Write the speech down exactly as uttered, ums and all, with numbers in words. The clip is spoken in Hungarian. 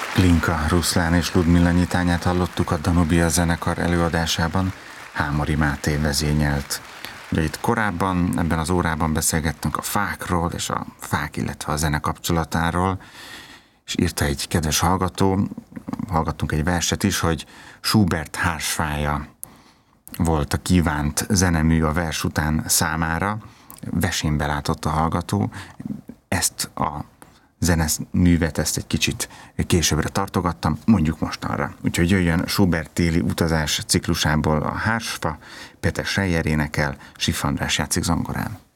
Glinka Ruszlán és Ludmilla Nyitányát hallottuk a Danubia zenekar előadásában, Hámori Máté vezényelt. Ugye itt korábban, ebben az órában beszélgettünk a fákról és a fák, illetve a zene kapcsolatáról, és írta egy kedves hallgató, hallgattunk egy verset is, hogy Schubert hársfája volt a kívánt zenemű a vers után számára, vesén belátott a hallgató, ezt a zeneművet, ezt egy kicsit későbbre tartogattam, mondjuk mostanra. Úgyhogy jöjjön Schubert téli utazás ciklusából a hársfa, Péter Schreyer énekel, Schiff András játszik zongorán.